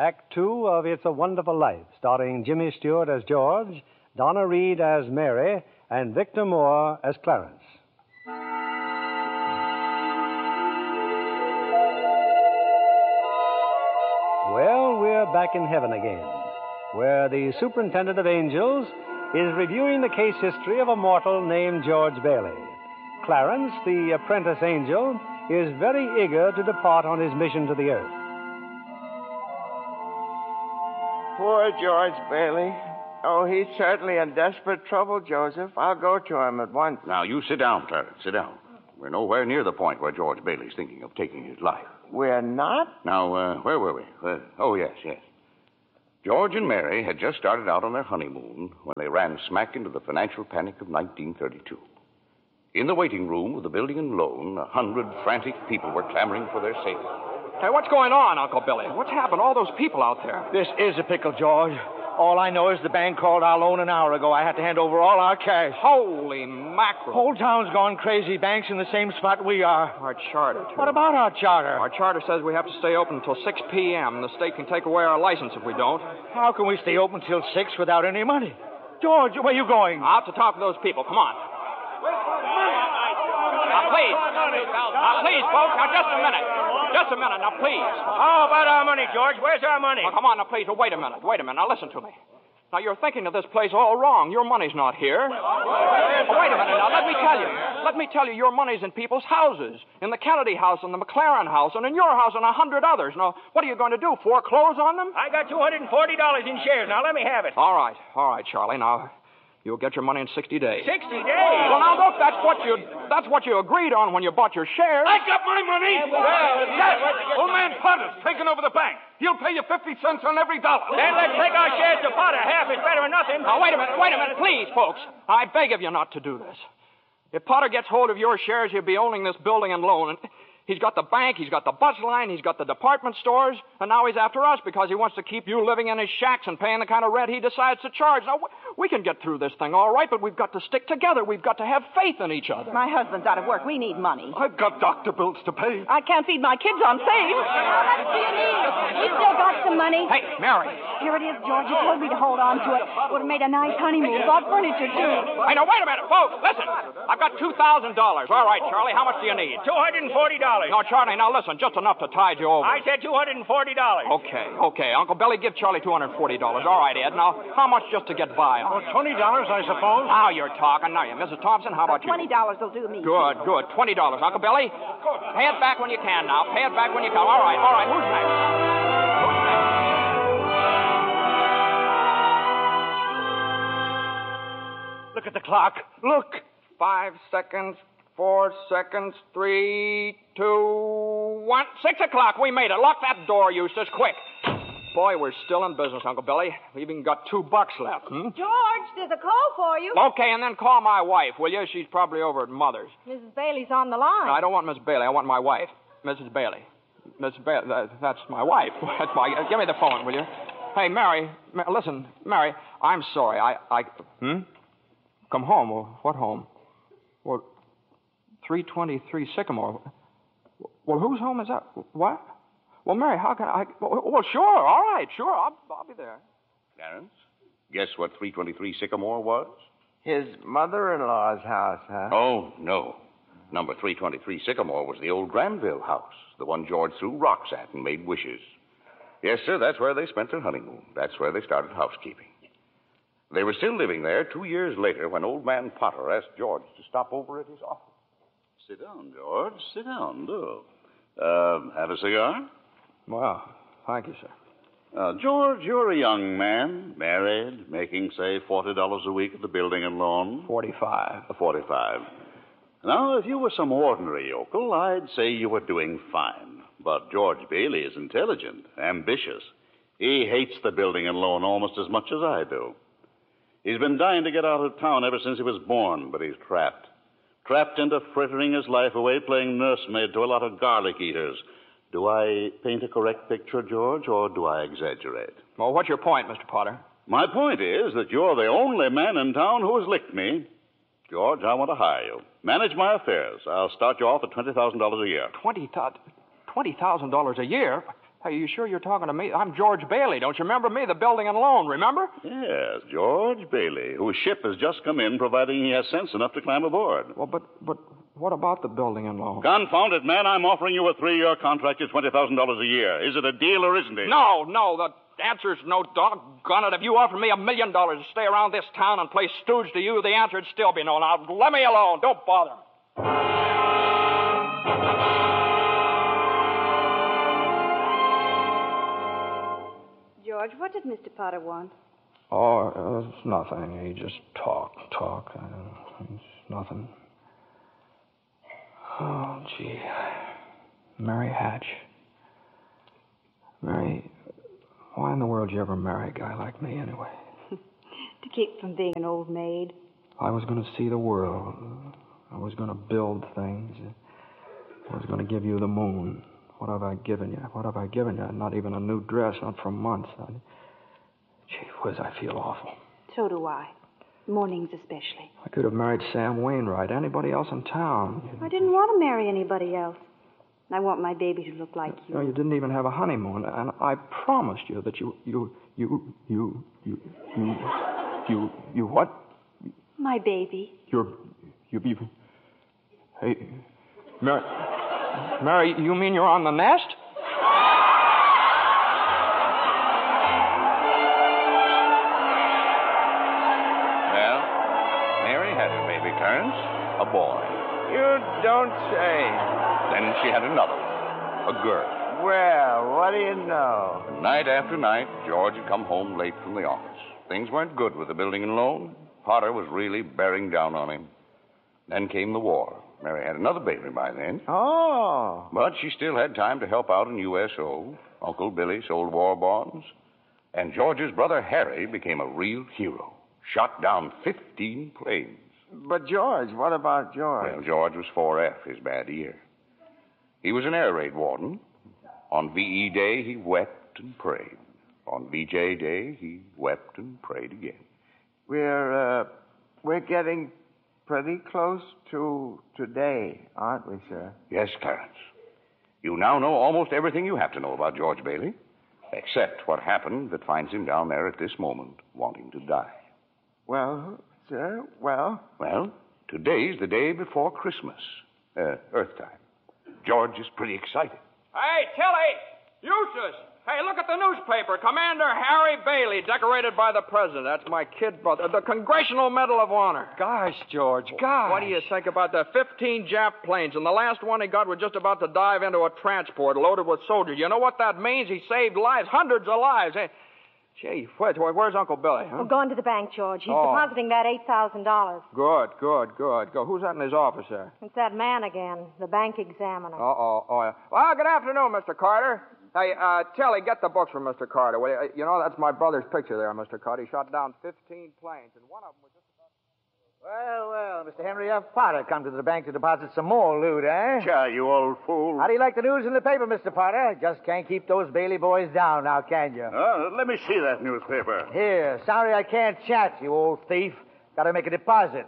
Act Two of It's a Wonderful Life, starring Jimmy Stewart as George, Donna Reed as Mary, and Victor Moore as Clarence. Well, we're back in heaven again, where the superintendent of angels is reviewing the case history of a mortal named George Bailey. Clarence, the apprentice angel, is very eager to depart on his mission to the earth. Poor George Bailey. Oh, he's certainly in desperate trouble, Joseph. I'll go to him at once. Now, you sit down, Clarence. Sit down. We're nowhere near the point where George Bailey's thinking of taking his life. We're not? Now, where were we? Yes. George and Mary had just started out on their honeymoon when they ran smack into the financial panic of 1932. In the waiting room of the building and loan, 100 frantic people were clamoring for their safety. Hey, what's going on, Uncle Billy? What's happened? All those people out there. This is a pickle, George. All I know is the bank called our loan an hour ago. I had to hand over all our cash. Holy mackerel. Whole town's gone crazy. Bank's in the same spot we are. Our charter, too. What about our charter? Our charter says we have to stay open until 6 p.m. The state can take away our license if we don't. How can we stay open till 6 without any money? George, where are you going? Out to talk to those people. Come on. Now, please, folks. Now, just a minute. Now, please. How about our money, George? Where's our money? Now, come on, now, please. Now, wait a minute. Now, listen to me. Now, you're thinking of this place all wrong. Your money's not here. Wait a minute now. Let me tell you, your money's in people's houses. In the Kennedy house, and the McLaren house, and in your house, and 100 others. Now, what are you going to do? Foreclose on them? I got $240 in shares. Now, let me have it. All right, Charlie. Now, you'll get your money in 60 days. 60 days? Well, now, look, that's what you agreed on when you bought your shares. I got my money! Yes! Old man Potter's taking over the bank. He'll pay you 50 cents on every dollar. Then let's take our shares to Potter. Half is better than nothing. Now, wait a minute, please, folks. I beg of you not to do this. If Potter gets hold of your shares, he'll be owning this building and loan. He's got the bank, he's got the bus line, he's got the department stores, and now he's after us because he wants to keep you living in his shacks and paying the kind of rent he decides to charge. Now, we can get through this thing all right, but we've got to stick together. We've got to have faith in each other. My husband's out of work. We need money. I've got doctor bills to pay. I can't feed my kids on save. How much do you need? We still got some money. Hey, Mary. Here it is, George. You told me to hold on to it. Would have made a nice honeymoon. Bought furniture, too. Hey, now, wait a minute, folks. Listen. I've got $2,000. All right, Charlie, how much do you need? $240. No, Charlie, now listen, just enough to tide you over. I said $240. Okay. Uncle Billy, give Charlie $240. All right, Ed. Now, how much just to get by on? $20, I suppose. Now you're talking. Now, Mrs. Thompson, how about you? $20 will do me. Good. $20. Uncle Billy, pay it back when you can now. Pay it back when you can. All right. Who's next? Look at the clock. Look. 5 seconds, 4 seconds, 3, 2, 1. 6 o'clock. We made it. Lock that door, Eustace, quick. Boy, we're still in business, Uncle Billy. We've even got $2 left. George, there's a call for you. Okay, and then call my wife, will you? She's probably over at Mother's. Mrs. Bailey's on the line. No, I don't want Miss Bailey. I want my wife, Mrs. Bailey. Mrs. Bailey, that's my wife. Give me the phone, will you? Hey, Mary, listen, Mary, I'm sorry. Come home? Well, what home? Well, 323 Sycamore. Well, whose home is that? What? Well, Mary, how can I... Well, sure, all right, sure, I'll be there. Clarence, guess what 323 Sycamore was? His mother-in-law's house, huh? Oh, no. Number 323 Sycamore was the old Granville house, the one George threw rocks at and made wishes. Yes, sir, that's where they spent their honeymoon. That's where they started housekeeping. They were still living there 2 years later when old man Potter asked George to stop over at his office. Sit down, George. Sit down, do. Have a cigar? Well, thank you, sir. George, you're a young man, married, making, say, $40 a week at the building and loan. 45. 45. Now, if you were some ordinary yokel, I'd say you were doing fine. But George Bailey is intelligent, ambitious. He hates the building and loan almost as much as I do. He's been dying to get out of town ever since he was born, but he's trapped. Trapped into frittering his life away playing nursemaid to a lot of garlic eaters. Do I paint a correct picture, George, or do I exaggerate? Well, what's your point, Mr. Potter? My point is that you're the only man in town who has licked me. George, I want to hire you. Manage my affairs. I'll start you off at $20,000 a year. $20,000 a year? Hey, you sure you're talking to me? I'm George Bailey. Don't you remember me? The building and loan, remember? Yes, George Bailey, whose ship has just come in, providing he has sense enough to climb aboard. Well, but what about the building and loan? Confound it, man. I'm offering you a 3-year contract at $20,000 a year. Is it a deal or isn't it? No, the answer's no, doggone it. If you offered me $1 million to stay around this town and play stooge to you, the answer'd still be no. Now, let me alone. Don't bother. George, what did Mr. Potter want? Oh, it's nothing. He just talk. It's nothing. Oh, gee. Mary Hatch. Mary, why in the world did you ever marry a guy like me anyway? To keep from being an old maid. I was going to see the world. I was going to build things. I was going to give you the moon. What have I given you? Not even a new dress, not for months. Gee whiz, I feel awful. So do I. Mornings especially. I could have married Sam Wainwright, anybody else in town. I didn't want to marry anybody else. I want my baby to look like you. No, you didn't even have a honeymoon, and I promised you that you what? My baby. Hey, Mary, you mean you're on the nest? Well, Mary had her baby, Clarence, a boy. You don't say. Then she had another one, a girl. Well, what do you know? Night after night, George had come home late from the office. Things weren't good with the building and loan. Potter was really bearing down on him. Then came the war. Mary had another baby by then. Oh. But she still had time to help out in USO. Uncle Billy sold war bonds. And George's brother Harry became a real hero. Shot down 15 planes. But George, what about George? Well, George was 4F, his bad ear. He was an air raid warden. On VE Day, he wept and prayed. On VJ Day, he wept and prayed again. We're getting pretty close to today, aren't we, sir? Yes, Clarence. You now know almost everything you have to know about George Bailey, except what happened that finds him down there at this moment, wanting to die. Well, sir, well? Well, today's the day before Christmas, Earth time. George is pretty excited. Hey, Tilly! Eustace! Hey, look at the newspaper. Commander Harry Bailey, decorated by the president. That's my kid brother. The Congressional Medal of Honor. Gosh, George, gosh. What do you think about the 15 Jap planes? And the last one he got was just about to dive into a transport loaded with soldiers. You know what that means? He saved lives, hundreds of lives. Hey, gee, where's Uncle Billy? Huh? We're going to the bank, George. He's depositing that $8,000. Good. Go. Who's that in his office there? It's that man again, the bank examiner. Oh, yeah. Well, good afternoon, Mr. Carter. Hey, Tilly, get the books from Mr. Carter, will you? You know, that's my brother's picture there, Mr. Carter. He shot down 15 planes, and one of them was just about... Well, Mr. Henry F. Potter come to the bank to deposit some more loot, eh? Sure, you old fool. How do you like the news in the paper, Mr. Potter? Just can't keep those Bailey boys down now, can you? Let me see that newspaper. Here, sorry I can't chat, you old thief. Got to make a deposit.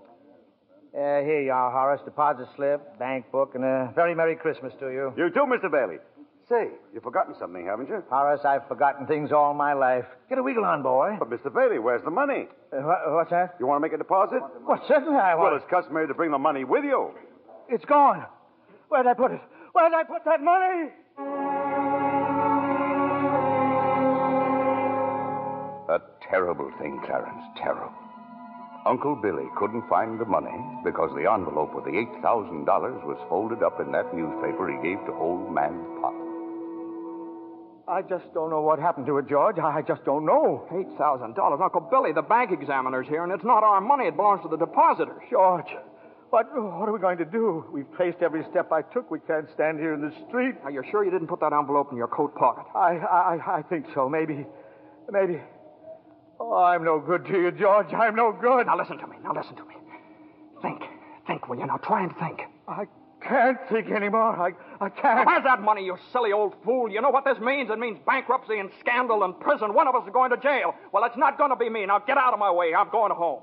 Here you are, Horace. Deposit slip, bank book, and a very Merry Christmas to you. You too, Mr. Bailey. Say, you've forgotten something, haven't you? Horace, I've forgotten things all my life. Get a wiggle on, boy. But, Mr. Bailey, where's the money? What's that? You want to make a deposit? What, certainly I want. Well, it's customary to bring the money with you. It's gone. Where'd I put it? Where'd I put that money? A terrible thing, Clarence, terrible. Uncle Billy couldn't find the money because the envelope with the $8,000 was folded up in that newspaper he gave to old man Potter. I just don't know what happened to it, George. I just don't know. $8,000. Uncle Billy, the bank examiner's here, and it's not our money. It belongs to the depositors. George, what are we going to do? We've traced every step I took. We can't stand here in the street. Are you sure you didn't put that envelope in your coat pocket? I think so. Maybe. Oh, I'm no good to you, George. I'm no good. Now listen to me. Think, will you? Now try and think. I can't think anymore. I can't. Where's that money, you silly old fool? You know what this means? It means bankruptcy and scandal and prison. One of us is going to jail. Well, it's not going to be me. Now get out of my way. I'm going home.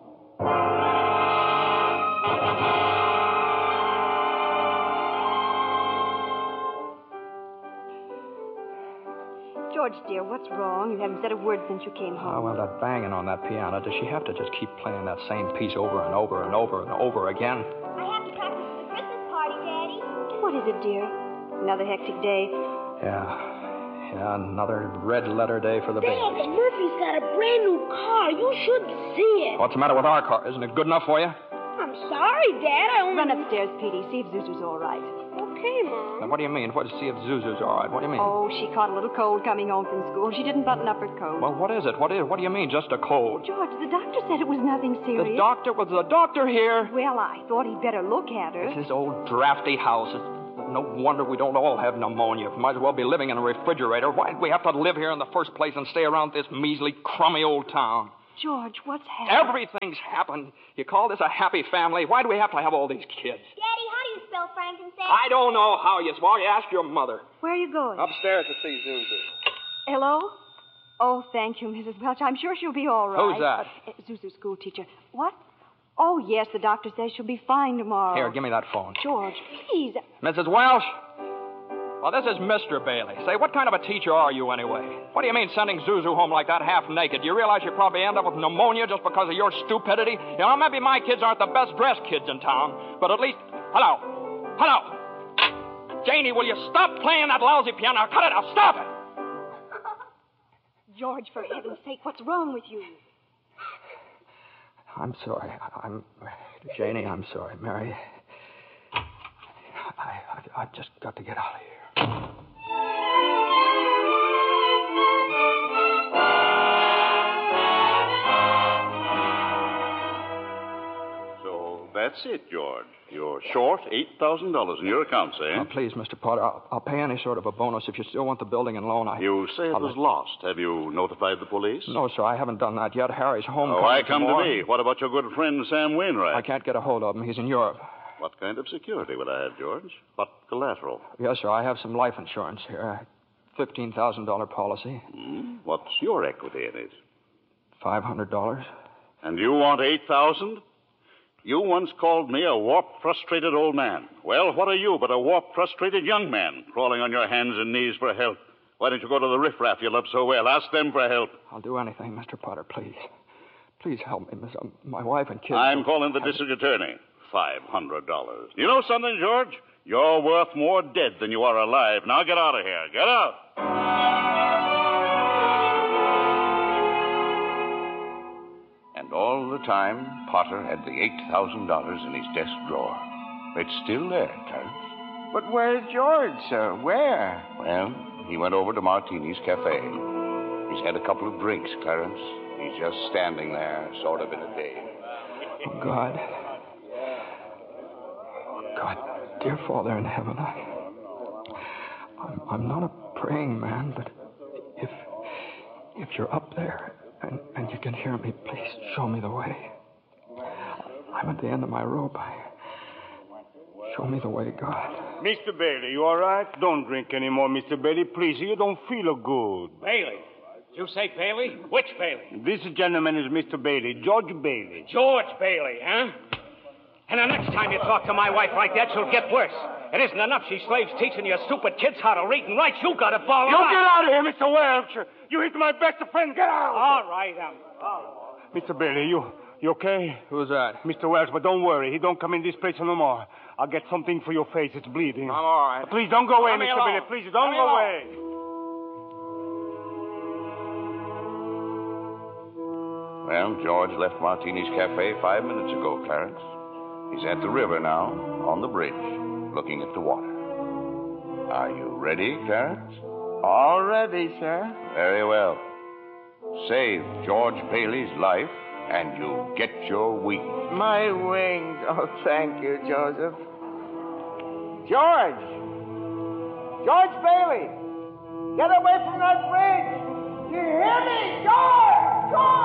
George, dear, what's wrong? You haven't said a word since you came home. Oh, well, that banging on that piano, does she have to just keep playing that same piece over and over and over and over again? I have to practice for the Christmas party, Daddy. What is it, dear? Another hectic day? Yeah, another red-letter day for the Dad, baby. Murphy's got a brand new car. You should see it. What's the matter with our car? Isn't it good enough for you? I'm sorry, Dad. I only... Run upstairs, Petey. See if Zuzu's all right. Okay, Mom. Now, what do you mean? See if Zuzu's all right. What do you mean? Oh, she caught a little cold coming home from school. She didn't button up her coat. Well, what is it? What do you mean, just a cold? George, the doctor said it was nothing serious. Was the doctor here? Well, I thought he'd better look at her. It's his old drafty house. No wonder we don't all have pneumonia. Might as well be living in a refrigerator. Why'd we have to live here in the first place and stay around this measly, crummy old town? George, what's happened? Everything's happened. You call this a happy family? Why do we have to have all these kids? Daddy, how do you spell frankincense? I don't know how you spell. You ask your mother. Where are you going? Upstairs to see Zuzu. Hello? Oh, thank you, Mrs. Welch. I'm sure she'll be all right. Who's that? Zuzu's school teacher. What? Oh, yes, the doctor says she'll be fine tomorrow. Here, give me that phone. George, please. Mrs. Welsh? Well, this is Mr. Bailey. Say, what kind of a teacher are you anyway? What do you mean sending Zuzu home like that half naked? Do you realize you probably end up with pneumonia just because of your stupidity? You know, maybe my kids aren't the best dressed kids in town, but at least... Hello! Janie, will you stop playing that lousy piano? Cut it out! Stop it! George, for heaven's sake, what's wrong with you? I'm sorry. Janie, I'm sorry. Mary, I've just got to get out of here. So that's it, George. You're short $8,000 in your accounts, eh? Now, please, Mr. Potter, I'll pay any sort of a bonus if you still want the building and loan. You say it was lost. Have you notified the police? No, sir, I haven't done that yet. Harry's home. Oh, I come to me. What about your good friend, Sam Wainwright? I can't get a hold of him. He's in Europe. What kind of security will I have, George? What collateral? Yes, sir, I have some life insurance here. $15,000 policy. What's your equity in it? $500. And you want $8,000? You once called me a warped, frustrated old man. Well, what are you but a warped, frustrated young man crawling on your hands and knees for help? Why don't you go to the riffraff you love so well? Ask them for help. I'll do anything, Mr. Potter, please. Please help me, Miss. My wife and kids... I'm calling the district attorney. $500. You know something, George? You're worth more dead than you are alive. Now get out of here. Get out. And all the time, Potter had the $8,000 in his desk drawer. It's still there, Clarence. But where's George, sir? Where? Well, he went over to Martini's Cafe. He's had a couple of drinks, Clarence. He's just standing there, sort of in a daze. Oh, God, dear Father in heaven, I'm not a praying man, but if you're up there and you can hear me, please show me the way. I'm at the end of my rope. Show me the way, God. Mr. Bailey, you all right? Don't drink anymore, Mr. Bailey. Please, you don't feel good. Bailey? Did you say Bailey? Which Bailey? This gentleman is Mr. Bailey, George Bailey. George Bailey, huh? And the next time you talk to my wife like that, she'll get worse. It isn't enough she slaves teaching your stupid kids how to read and write. You got to ball You out. get out of here, Mr. Welch. You hit my best friend. Get out. All right, Mr. Bailey, you okay? Who's that? Mr. Welch, but don't worry. He don't come in this place no more. I'll get something for your face. It's bleeding. I'm all right. Please don't go away, Let me Mr. alone. Bailey. Please don't go away. Well, George left Martini's Cafe 5 minutes ago, Clarence. He's at the river now, on the bridge, looking at the water. Are you ready, Clarence? All ready, sir. Very well. Save George Bailey's life, and you'll get your wings. My wings. Oh, thank you, Joseph. George! George Bailey! Get away from that bridge! You hear me? George! George!